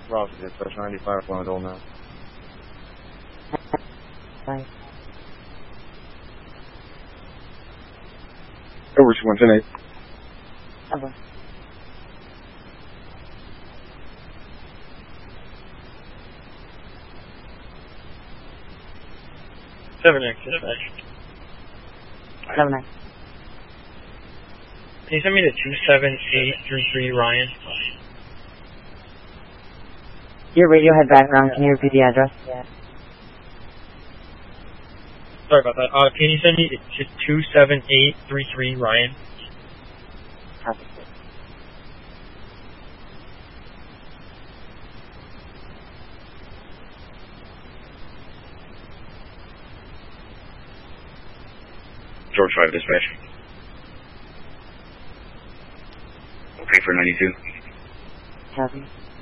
Ross, dispatch 95, flying Dole now. Bye. Over to 110-8. Over. Seven X dispatch. 7X. Can you send me to 27833 Ryan? Your Radiohead background, can you repeat the address? Sorry about that. Can you send me to 27833 Ryan? Copy. George 5 dispatch. Okay for 92. Copy.